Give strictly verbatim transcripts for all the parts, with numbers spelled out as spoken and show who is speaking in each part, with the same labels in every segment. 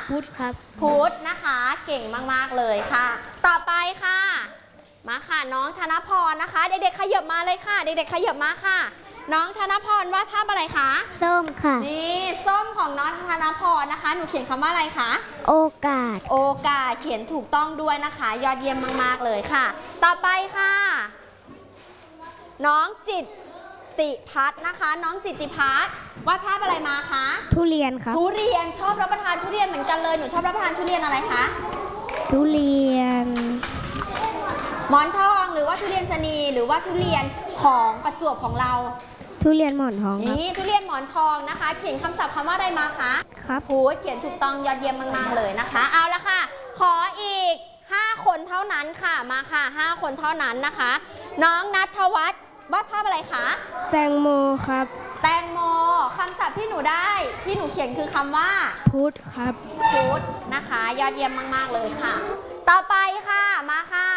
Speaker 1: พุธครับ
Speaker 2: พุธนะคะเก่งมากๆเลยค่ะต่อไปค่ะมาค่ะน้องธนพรนะคะเด็กๆขยับมาเลยค่ะเด็กๆขยับมาค่ะน้องธนพรวาดภาพอะไรคะ
Speaker 1: ส้มค่ะ
Speaker 2: นี่ส้มของน้องธนพรนะคะหนูเขียนคำว่าอะไรคะ
Speaker 1: โอกาส
Speaker 2: โอกาสเขียนถูกต้องด้วยนะคะยอดเยี่ยมมากๆเลยค่ะต่อไปค่ะน้องจิตติพัฒน์นะคะน้องจิตติพัฒน์วาดภาพอะไรมาคะ
Speaker 1: ทุเรียนครับ
Speaker 2: ทุเรียนชอบรับประทานทุเรียนเหมือนกันเลยหนูชอบรับประทานทุเรียนอะไรคะ
Speaker 1: ทุเรียน
Speaker 2: หมอนทองหรือว่าทุเรียนชะนีหรือว่าทุเรียนของประจวบของเรา
Speaker 1: ทุเรียนหมอนทองครับ
Speaker 2: นี่ทุเรียนหมอนทองนะคะเขียนคำศัพท์คำว่าอะไรมาคะ
Speaker 1: ครับ
Speaker 2: พูดเขียนถูกต้องยอดเยี่ยมมากๆเลยนะคะเอาละค่ะขออีกห้าคนเท่านั้นค่ะมาค่ะห้าคนเท่านั้นนะคะน้องณัฐวัฒน์วาดภาพอะไรคะ
Speaker 1: แตงโมครับ
Speaker 2: แตงโมคำศัพท์ที่หนูได้ที่หนูเขียนคือคำว่า
Speaker 1: พุธครับ
Speaker 2: พุธนะคะยอดเยี่ยมมากๆเลยค่ะต่อไปค่ะมาค่ะ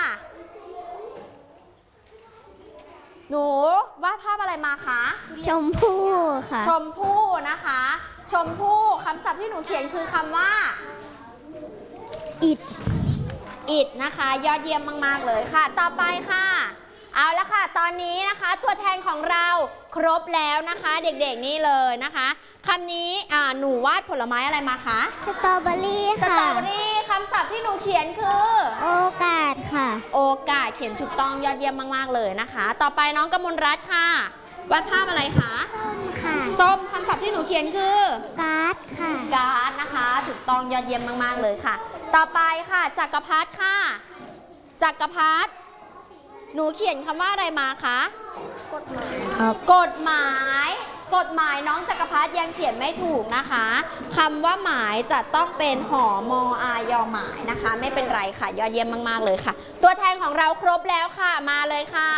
Speaker 2: หนูวาดภาพอะไรมาคะ
Speaker 1: ชมพู่ค่ะ
Speaker 2: ชมพู่นะคะชมพู่คำศัพท์ที่หนูเขียนคือคำว่า
Speaker 1: อิด
Speaker 2: อิดนะคะยอดเยี่ยมมากๆเลยค่ะต่อไปค่ะเอาละค่ะตอนนี้นะคะตัวแทนของเราครบแล้วนะคะเด็กๆนี่เลยนะคะคำนี้อ่าหนูวาดผลไม้อะไรมาคะ
Speaker 1: สตรอเบอรี่
Speaker 2: ค่ะสตรอเบอรี่คำศัพท์ที่หนูเขียนคือ
Speaker 1: โอกาสค่ะ
Speaker 2: โอกาสเขียนถูกต้องยอดเยี่ยมมากๆเลยนะคะต่อไปน้องกมลรัตน์ค่ะวาดภาพอะไรคะ
Speaker 1: ส้มค่ะ
Speaker 2: ส้มคำศัพท์ที่หนูเขียนคือ
Speaker 1: การ์ดค่ะ
Speaker 2: การ์ดนะคะถูกต้องยอดเยี่ยมมากๆเลยค่ะต่อไปค่ะจักรพัฒน์ค่ะจักรพัฒน์หนูเขียนคำว่าอะไรมาคะ
Speaker 1: กฎหมายครับ
Speaker 2: กฎหมายกฎหมายน้องจักรพัฒน์ยังเขียนไม่ถูกนะคะคำว่าหมายจะต้องเป็นหอมออายอหมายนะคะไม่เป็นไรค่ะยอดเยี่ยมมากๆเลยค่ะตัวแทนของเราครบแล้วค่ะมาเลยค่ะ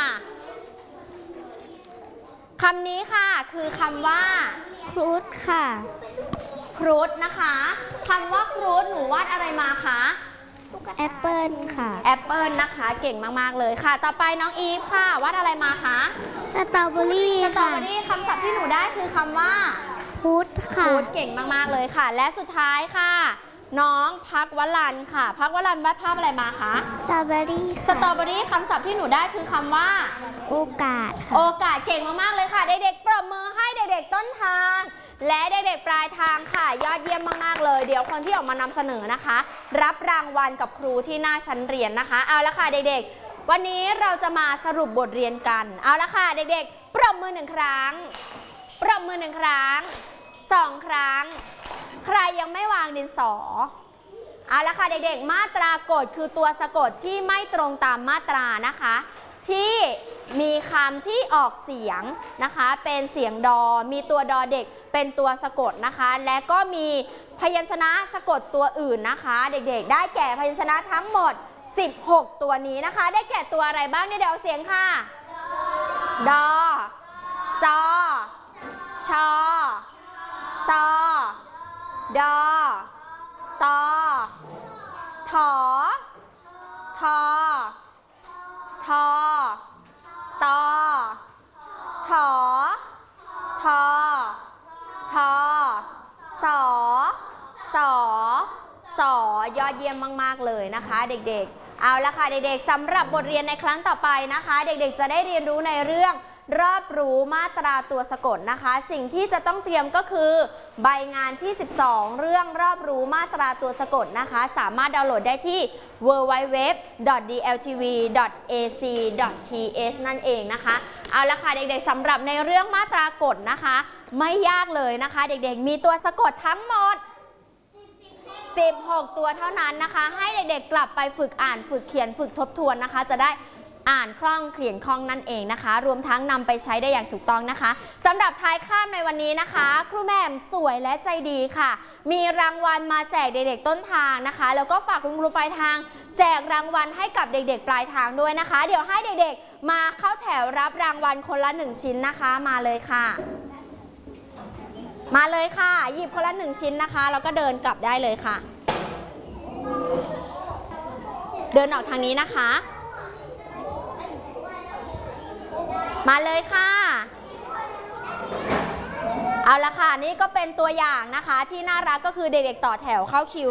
Speaker 2: คำนี้ค่ะคือคำว่า
Speaker 1: ครุฑค่ะ
Speaker 2: ครุฑนะคะคำว่าครุฑหนูวาดอะไรมาคะ
Speaker 1: แอปเปิลค่ะ
Speaker 2: แอปเปิลนะคะเก่งมากๆเลยค่ะต่อไปน้องอีฟค่ะวาดอะไรมาคะ
Speaker 1: สตรอเบอรี่
Speaker 2: สตรอเบอรี่คำศัพท์ที่หนูได้คือคำว่า
Speaker 1: พุธค่ะ
Speaker 2: พุธเก่งมากๆเลยค่ะและสุดท้ายค่ะน้องพักวลันค่ะพักวลันวาดภาพอะไรมาคะ
Speaker 1: สตรอเบอรี่
Speaker 2: สตรอเบอรี่คำศัพท์ที่หนูได้คือคำว่า
Speaker 1: โอกาสค่ะ
Speaker 2: โอกาสเก่งมากๆเลยค่ะเด็กๆปรบมือให้เด็กๆต้นทางและเด็กๆปลายทางค่ะยอดเยี่ยมมากๆเลยเดี๋ยวคนที่ออกมานำเสนอนะคะรับรางวัลกับครูที่หน้าชั้นเรียนนะคะเอาละค่ะเด็กๆวันนี้เราจะมาสรุปบทเรียนกันเอาละค่ะเด็กๆปรบมือหนึ่งครั้งปรบมือหนึ่งครั้งสองครั้งใครยังไม่วางดินสอเอาละค่ะเด็กๆมาตรากฎคือตัวสะกดที่ไม่ตรงตามมาตรานะคะที่มีคำที่ออกเสียงนะคะเป็นเสียงดอมีตัวดอเด็กเป็นตัวสะกดนะคะและก็มีพยัญชนะสะกดตัวอื่นนะคะเด็กๆได้แก่พยัญชนะทั้งหมดสิบหกตัวนี้นะคะได้แก่ตัวอะไรบ้างเนี่ยเดี๋ยวเสียงค่ะดอจอชอซอดอตอถอทอทอตอถอทอทอสอสอสอยอดเยี่ยมมากๆเลยนะคะเด็กๆเอาละค่ะเด็กๆสำหรับบทเรียนในครั้งต่อไปนะคะเด็กๆจะได้เรียนรู้ในเรื่องรอบรู้มาตราตัวสะกดนะคะสิ่งที่จะต้องเตรียมก็คือใบงานที่สิบสองเรื่องรอบรู้มาตราตัวสะกดนะคะสามารถดาวน์โหลดได้ที่ ดับเบิลยู ดับเบิลยู ดับเบิลยู ดอท ดี แอล ที วี ดอท เอ ซี ดอท ที เอช นั่นเองนะคะเอาละค่ะเด็กๆสำหรับในเรื่องมาตรากฎนะคะไม่ยากเลยนะคะเด็กๆมีตัวสะกดทั้งหมดสิบหกตัวเท่านั้นนะคะให้เด็กๆกลับไปฝึกอ่านฝึกเขียนฝึกทบทวนนะคะจะได้อ่านคล่องเขียนคล่องนั่นเองนะคะรวมทั้งนำไปใช้ได้อย่างถูกต้องนะคะสำหรับท้ายคาบในวันนี้นะคะครูแหม่มสวยและใจดีค่ะมีรางวัลมาแจกเด็กๆต้นทางนะคะแล้วก็ฝากคุณครูปลายทางแจกรางวัลให้กับเด็กๆปลายทางด้วยนะคะเดี๋ยวให้เด็กๆมาเข้าแถวรับรางวัลคนละหนึ่งชิ้นนะคะมาเลยค่ะมาเลยค่ะหยิบคนละหนึ่งชิ้นนะคะแล้วก็เดินกลับได้เลยค่ะเดินออกทางนี้นะคะมาเลยค่ะเอาละค่ะนี่ก็เป็นตัวอย่างนะคะที่น่ารักก็คือเด็กๆต่อแถวเข้าคิว